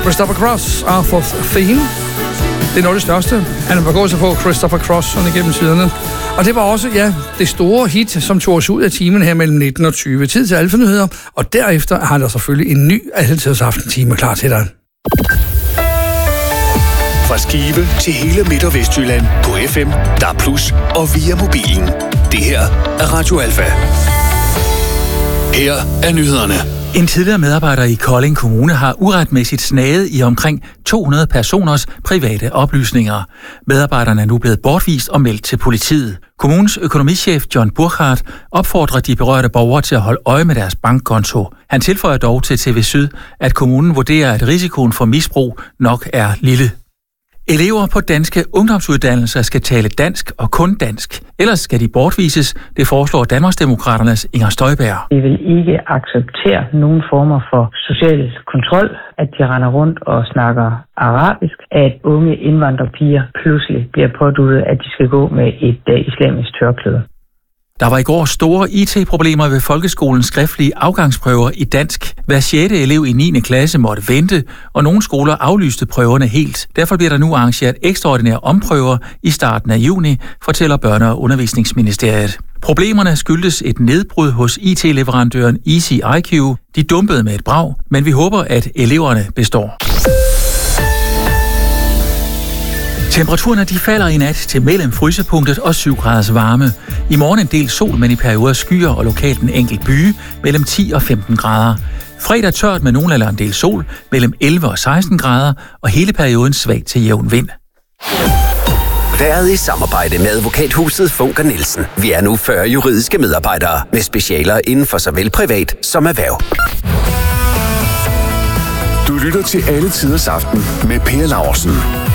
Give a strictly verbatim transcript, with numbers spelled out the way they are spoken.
Christopher Cross, Arthur Theme. Det er noget af det største. Han var gået sig på Christopher Cross sådan igennem tiderne. Og det var også, ja, det store hit, som tog os ud af timen her mellem nitten og tyve. Tid til Alfa-nyheder, og derefter har der selvfølgelig en ny Altidsaftentime klar til dig. Fra Skive til hele Midt- og Vestjylland på F M, D A B plus og via mobilen. Det her er Radio Alfa. Her er nyhederne. En tidligere medarbejder i Kolding Kommune har uretmæssigt snaget i omkring to hundrede personers private oplysninger. Medarbejderne er nu blevet bortvist og meldt til politiet. Kommunens økonomichef John Burkhardt opfordrer de berørte borgere til at holde øje med deres bankkonto. Han tilføjer dog til T V Syd, at kommunen vurderer, at risikoen for misbrug nok er lille. Elever på danske ungdomsuddannelser skal tale dansk og kun dansk. Ellers skal de bortvises, det foreslår Danmarksdemokraternes Inger Støjberg. Vi vil ikke acceptere nogen former for social kontrol, at de render rundt og snakker arabisk, at unge indvandrerpiger pludselig bliver påduttet, at de skal gå med et uh, islamisk tørklæde. Der var i går store I T-problemer ved folkeskolens skriftlige afgangsprøver i dansk. Hver sjette elev i niende klasse måtte vente, og nogle skoler aflyste prøverne helt. Derfor bliver der nu arrangeret ekstraordinære omprøver i starten af juni, fortæller Børne- og Undervisningsministeriet. Problemerne skyldtes et nedbrud hos I T-leverandøren Easy I Q. De dumpede med et brag, men vi håber, at eleverne består. Temperaturerne de falder i nat til mellem frysepunktet og syv graders varme. I morgen en del sol, men i perioder skyer og lokalt en enkelt byge mellem ti og femten grader. Fredag tørt med nogen eller en del sol mellem elleve og seksten grader, og hele perioden svag til jævn vind. Været i samarbejde med advokathuset Funk og Nielsen. Vi er nu fyrre juridiske medarbejdere med specialer inden for såvel privat som erhverv. Du lytter til Alle Tiders Aften med Per Laursen.